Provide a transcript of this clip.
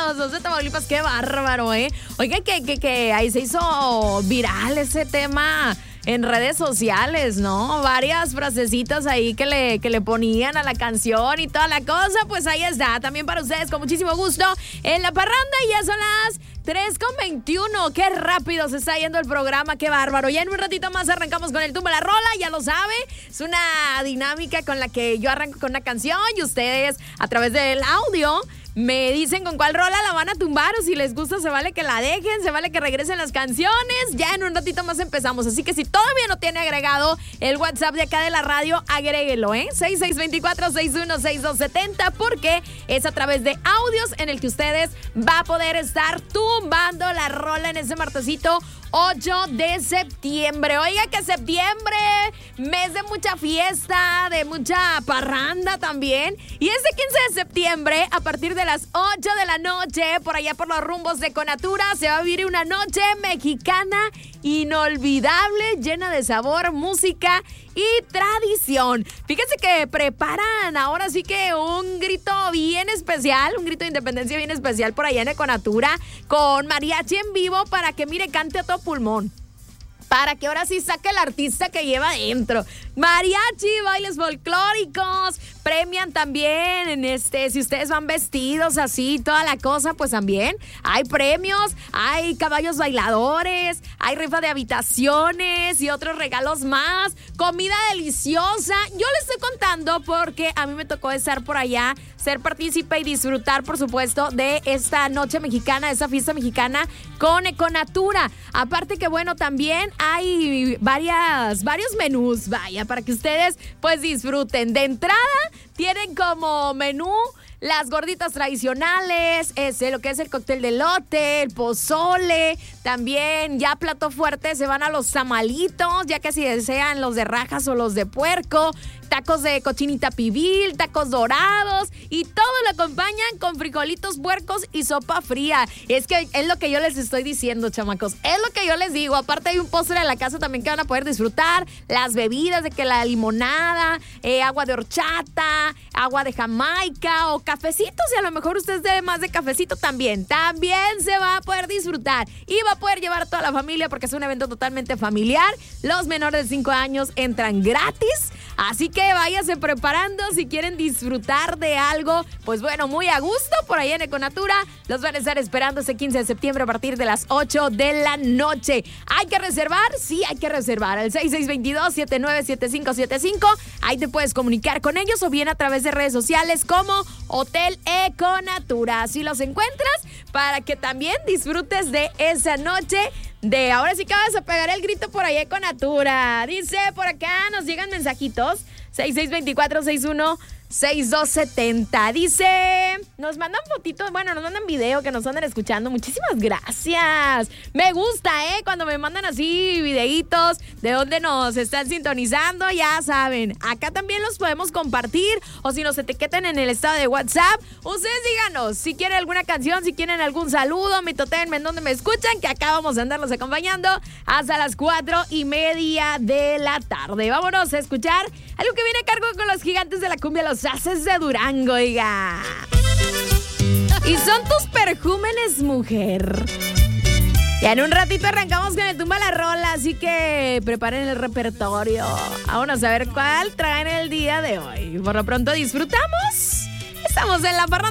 Son de Tamaulipas, qué bárbaro, ¿eh? Oiga, que ahí se hizo viral ese tema en redes sociales, ¿no? Varias frasecitas ahí que le ponían a la canción y toda la cosa, pues ahí está. También para ustedes, con muchísimo gusto, en La Parranda, y ya son las 3:21. Qué rápido se está yendo el programa, qué bárbaro. Ya en un ratito más arrancamos con el Tumba la Rola, ya lo sabe. Es una dinámica con la que yo arranco con una canción y ustedes, a través del audio, me dicen con cuál rola la van a tumbar, o si les gusta se vale que la dejen, se vale que regresen las canciones. Ya en un ratito más empezamos, así que si todavía no tiene agregado el WhatsApp de acá de la radio, agréguelo, 6624-616270, porque es a través de audios en el que ustedes va a poder estar tumbando la rola en ese martesito 8 de septiembre. Oiga, que septiembre, mes de mucha fiesta, de mucha parranda también. Y ese 15 de septiembre, a partir de las 8 de la noche, por allá por los rumbos de Conatura, se va a vivir una noche mexicana inolvidable, llena de sabor, música y tradición. Fíjense que preparan ahora sí que un grito bien especial, un grito de independencia bien especial por allá en Conatura, con mariachi en vivo, para que, mire, cante a todo pulmón, para que ahora sí saque el artista que lleva adentro. Mariachi, bailes folclóricos, premian también, si ustedes van vestidos así, toda la cosa, pues también hay premios, hay caballos bailadores, hay rifa de habitaciones y otros regalos más, comida deliciosa. Yo les estoy contando porque a mí me tocó estar por allá, ser partícipe y disfrutar, por supuesto, de esta noche mexicana, de esta fiesta mexicana con Econatura. Aparte que, bueno, también hay varios menús, vaya, para que ustedes pues disfruten. De entrada tienen como menú las gorditas tradicionales, lo que es el cóctel de elote, el pozole, también ya plato fuerte se van a los tamalitos, ya que si desean los de rajas o los de puerco, tacos de cochinita pibil, tacos dorados, y todo lo acompañan con frijolitos puercos y sopa fría. Es que es lo que yo les estoy diciendo, chamacos, es lo que yo les digo. Aparte hay un postre en la casa también que van a poder disfrutar, las bebidas, de que la limonada, agua de horchata, agua de Jamaica o cafecitos, y a lo mejor usted es más de cafecito también se va a poder disfrutar y va a poder llevar a toda la familia, porque es un evento totalmente familiar. Los menores de 5 años entran gratis, así que váyase preparando si quieren disfrutar de algo, pues bueno, muy a gusto por ahí en Econatura. Los van a estar esperando ese 15 de septiembre a partir de las 8 de la noche. ¿Hay que reservar? Sí, hay que reservar al 6622-797575. Ahí te puedes comunicar con ellos, o bien a través de redes sociales como Hotel Econatura. Así los encuentras, para que también disfrutes de esa noche. De ahora sí que vas a pegar el grito por ahí en Conatura. Dice por acá, nos llegan mensajitos. 6624-616270. Dice, nos mandan fotitos, bueno, nos mandan video que nos andan escuchando. Muchísimas gracias. Me gusta, cuando me mandan así videitos de dónde nos están sintonizando, ya saben. Acá también los podemos compartir, o si nos etiquetan en el estado de WhatsApp. Ustedes díganos si quieren alguna canción, si quieren algún saludo, mitotenme en donde me escuchan, que acá vamos a andarlos acompañando hasta las 4:30 de la tarde. Vámonos a escuchar algo que viene a cargo con los gigantes de la cumbia, los Haces de Durango, oiga. Y son tus perjúmenes, mujer. Ya en un ratito arrancamos con el Tumba la Rola, así que preparen el repertorio. Vámonos a ver cuál traen el día de hoy. Por lo pronto disfrutamos. Estamos en La Parranda.